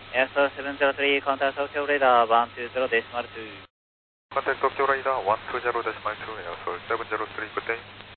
Airstore 703, contact Tokyo radar 120.2. Contact Tokyo radar 120.2, Airstore 703, good day.